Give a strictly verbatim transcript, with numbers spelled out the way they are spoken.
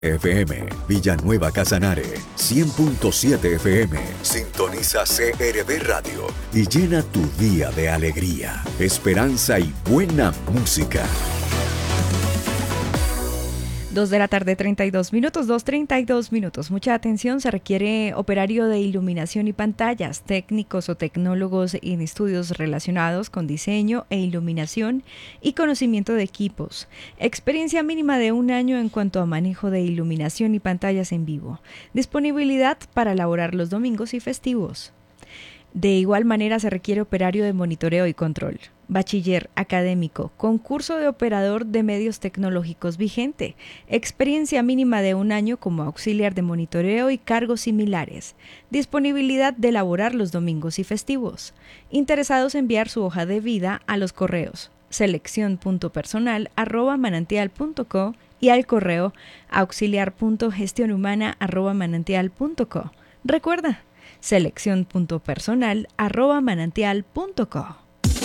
F M, Villanueva Casanare, cien punto siete F M. Sintoniza C R V Radio y llena tu día de alegría, esperanza y buena música. Dos de la tarde, treinta y dos minutos, dos treinta y dos minutos. Mucha atención, se requiere operario de iluminación y pantallas, técnicos o tecnólogos en estudios relacionados con diseño e iluminación y conocimiento de equipos. Experiencia mínima de un año en cuanto a manejo de iluminación y pantallas en vivo. Disponibilidad para laborar los domingos y festivos. De igual manera se requiere operario de monitoreo y control. Bachiller académico, concurso de operador de medios tecnológicos vigente, experiencia mínima de un año como auxiliar de monitoreo y cargos similares, disponibilidad de laborar los domingos y festivos. Interesados enviar su hoja de vida a los correos selección punto personal arroba manantial punto co y al correo auxiliar punto gestión humana arroba manantial punto co. Recuerda, selección punto personal arroba manantial punto co.